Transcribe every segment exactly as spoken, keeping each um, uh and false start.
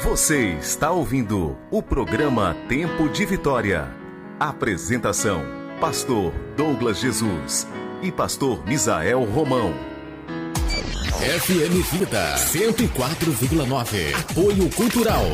Você está ouvindo o programa Tempo de Vitória. Apresentação: Pastor Douglas Jesus e Pastor Misael Romão. F M Vida cento e quatro vírgula nove. Apoio Cultural.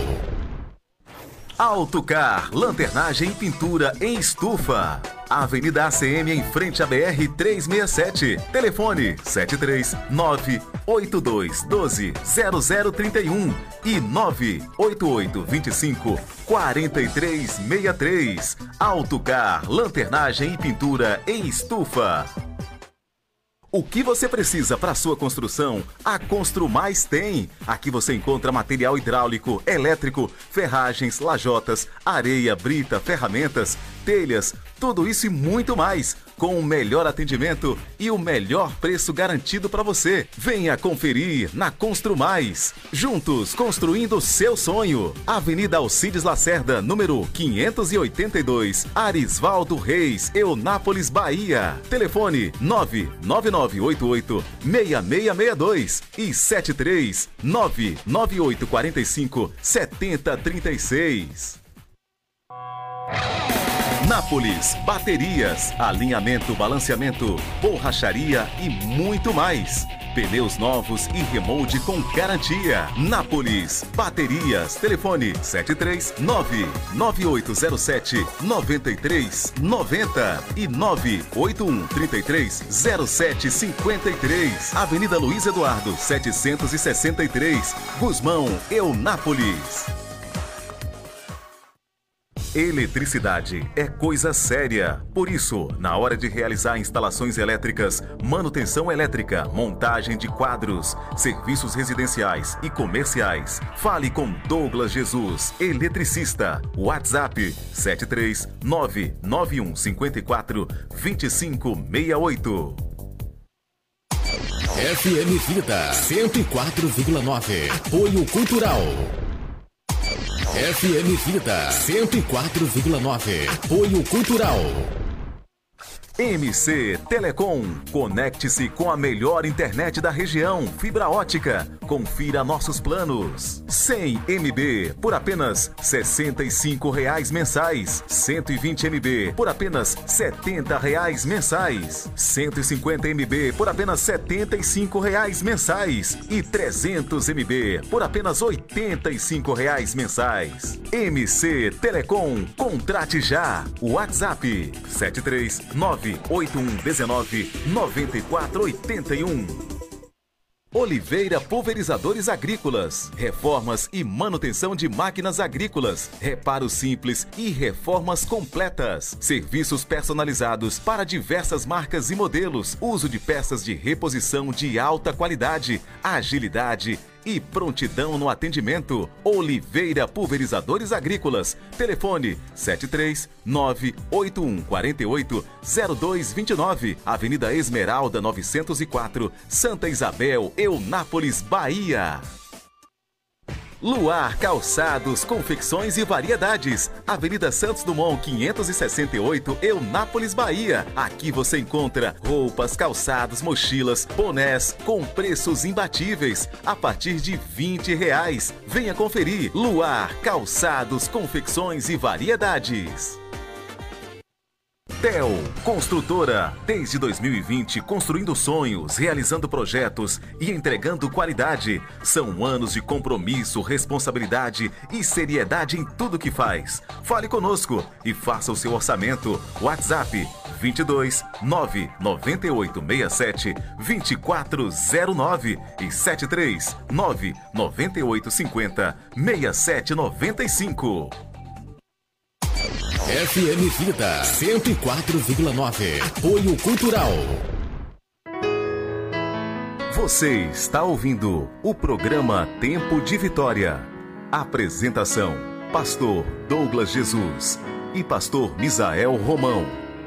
Autocar, lanternagem e pintura em estufa. Avenida A C M em frente à B R trezentos e sessenta e sete. Telefone sete três nove oito dois um dois zero zero três um e nove oito oito dois cinco quatro três seis três. Autocar, lanternagem e pintura em estufa. O que você precisa para sua construção, a Construmais tem. Aqui você encontra material hidráulico, elétrico, ferragens, lajotas, areia, brita, ferramentas, telhas, tudo isso e muito mais, com o melhor atendimento e o melhor preço garantido para você. Venha conferir na Construmais. Juntos, construindo o seu sonho. Avenida Alcides Lacerda, número quinhentos e oitenta e dois, Arisvaldo Reis, Eunápolis, Bahia. Telefone nove nove nove oito oito seis seis seis dois e sete três nove nove oito quatro cinco sete zero três seis. Nápoles Baterias, alinhamento, balanceamento, borracharia e muito mais. Pneus novos e remold com garantia. Nápoles Baterias, telefone sete três nove nove oito zero sete nove três nove zero e nove oito um três três zero sete cinco três. Avenida Luiz Eduardo setecentos e sessenta e três, Gusmão, Eunápolis. Eletricidade é coisa séria. Por isso, na hora de realizar instalações elétricas, manutenção elétrica, montagem de quadros, serviços residenciais e comerciais, fale com Douglas Jesus, eletricista. WhatsApp sete três nove nove um cinco quatro dois cinco seis oito. F M Vida cento e quatro vírgula nove. Apoio Cultural. F M Vida cento e quatro vírgula nove. Apoio Cultural. M C Telecom. Conecte-se com a melhor internet da região, fibra ótica. Confira nossos planos. cem megabytes por apenas sessenta e cinco reais mensais. cento e vinte megabytes por apenas setenta reais mensais. cento e cinquenta megabytes por apenas setenta e cinco reais mensais. E trezentos megabytes por apenas oitenta e cinco reais mensais. M C Telecom. Contrate já. WhatsApp sete três nove oito um um nove nove quatro oito um. Oliveira Pulverizadores Agrícolas. Reformas e manutenção de máquinas agrícolas. Reparos simples e reformas completas. Serviços personalizados para diversas marcas e modelos. Uso de peças de reposição de alta qualidade, agilidade e prontidão no atendimento. Oliveira Pulverizadores Agrícolas. Telefone sete três nove oito um quatro oito zero dois dois nove. Avenida Esmeralda novecentos e quatro, Santa Isabel, Eunápolis, Bahia. Luar Calçados, Confecções e Variedades. Avenida Santos Dumont quinhentos e sessenta e oito, Eunápolis, Bahia. Aqui você encontra roupas, calçados, mochilas, bonés com preços imbatíveis a partir de vinte reais. Venha conferir. Luar Calçados, Confecções e Variedades. Tel Construtora, desde dois mil e vinte, construindo sonhos, realizando projetos e entregando qualidade. São anos de compromisso, responsabilidade e seriedade em tudo que faz. Fale conosco e faça o seu orçamento. WhatsApp vinte e dois nove nove oito seis sete dois quatro zero nove e sete três nove nove oito cinco zero seis sete nove cinco. F M Vida cento e quatro vírgula nove. Apoio Cultural. Você está ouvindo o programa Tempo de Vitória. Apresentação: Pastor Douglas Jesus e Pastor Misael Romão.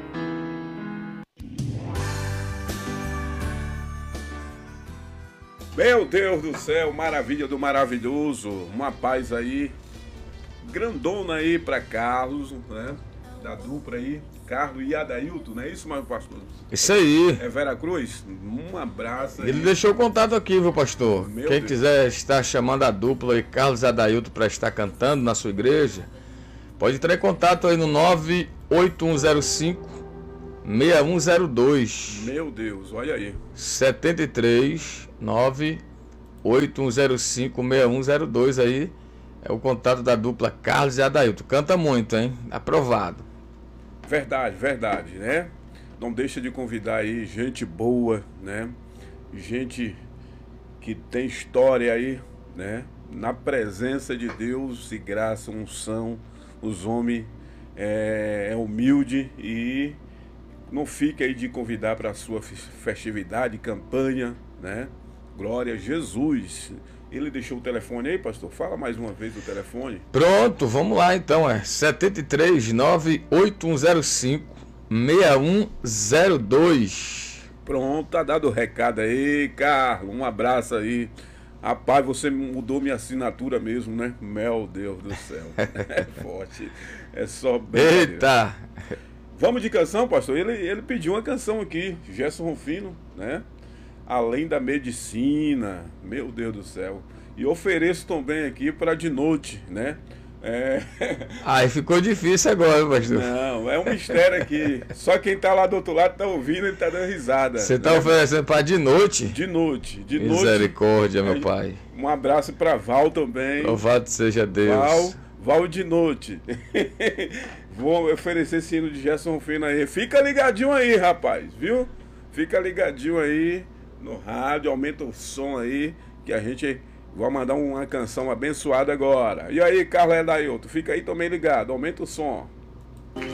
Meu Deus do céu, maravilha do maravilhoso. Uma paz aí grandona aí pra Carlos, né? Da dupla aí. Carlos e Adailton, não é isso, meu pastor? Isso aí. É Vera Cruz? Um abraço aí. Ele deixou o contato aqui, viu, pastor? Meu Quem Deus. quiser estar chamando a dupla aí, Carlos e Adailton, para estar cantando na sua igreja, pode entrar em contato aí no nove oito um zero cinco, seis um zero dois. Meu Deus, olha aí. setenta e três, nove oito um zero cinco, seis um zero dois aí. É o contato da dupla Carlos e Adailton. Canta muito, hein? Aprovado. Verdade, verdade, né? Não deixa de convidar aí gente boa, né? Gente que tem história aí, né? Na presença de Deus e graça, unção. Os homens é, é humilde e não fica aí de convidar para a sua festividade, campanha, né? Glória a Jesus. Ele deixou o telefone aí, pastor? Fala mais uma vez o telefone. Pronto, vamos lá então. É setenta e três, nove oito um zero cinco, seis um zero dois. Pronto, tá dado o recado aí, Carlos. Um abraço aí. Rapaz, você mudou minha assinatura mesmo, né? Meu Deus do céu. É forte. É só bem. Eita! Vamos de canção, pastor? Ele, ele pediu uma canção aqui, Gerson Rufino, né? Além da medicina, meu Deus do céu. E ofereço também aqui para de noite, né? É... Aí ficou difícil agora, pastor. Não, é um mistério aqui. Só quem tá lá do outro lado tá ouvindo e tá dando risada. Você tá né? oferecendo para de noite? De noite, de noite. Misericórdia, meu pai. Um abraço para Val também. Louvado seja Deus. Val, Val de noite. Vou oferecer esse hino de Gerson Rufino aí. Fica ligadinho aí, rapaz, viu? Fica ligadinho aí no rádio, aumenta o som aí, que a gente vai mandar uma canção abençoada agora. E aí, Carlos e Adailton, fica aí também ligado, aumenta o som.